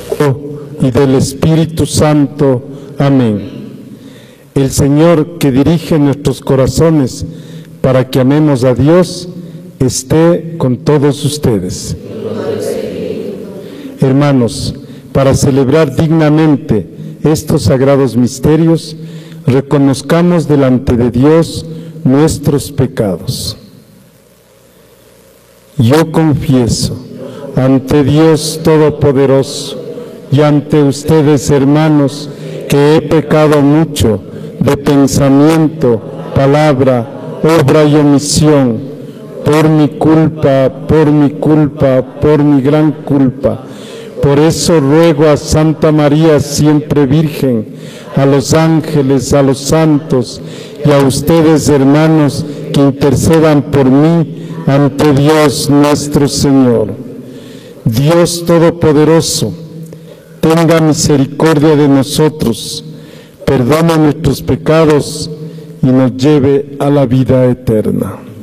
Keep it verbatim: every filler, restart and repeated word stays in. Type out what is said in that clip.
y del Espíritu Santo. Amén. El Señor, que dirige nuestros corazones para que amemos a Dios, esté con todos ustedes. Hermanos, para celebrar dignamente estos sagrados misterios, reconozcamos delante de Dios nuestros pecados. Yo confieso ante Dios Todopoderoso y ante ustedes, hermanos, que he pecado mucho de pensamiento, palabra, obra y omisión, por mi culpa, por mi culpa, por mi gran culpa. Por eso ruego a Santa María, siempre Virgen, a los ángeles, a los santos y a ustedes, hermanos, que intercedan por mí ante Dios nuestro Señor. Dios Todopoderoso, tenga misericordia de nosotros, perdone nuestros pecados y nos lleve a la vida eterna.